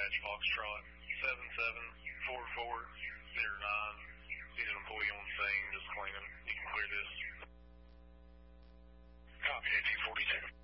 Dispatch Foxtrot 774409. He's an employee on scene, just cleaning.